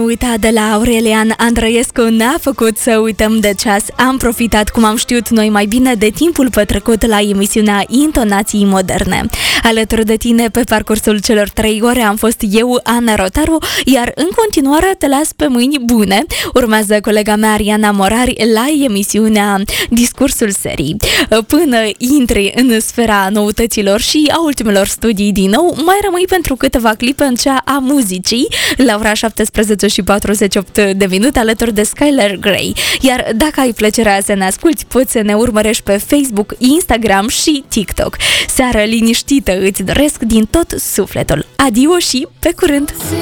uita de la Aurelian Andrăiescu n-a făcut să uităm de ceas. Am profitat, cum am știut noi mai bine, de timpul petrecut la emisiunea Intonații Moderne. Alături de tine pe parcursul celor 3 ore am fost eu, Ana Rotaru, iar în continuare te las pe mâini bune. Urmează colega mea, Ariana Morari, la emisiunea Discursul Serii. Până intri în sfera noutăților și a ultimelor studii din nou, mai rămâi pentru câteva clipe în cea a muzicii, la ora 17:48 alături de Skylar Grey. Iar dacă ai plăcerea să ne asculti, poți să ne urmărești pe Facebook, Instagram și TikTok. Seară liniștită îți doresc din tot sufletul. Adio și pe curând!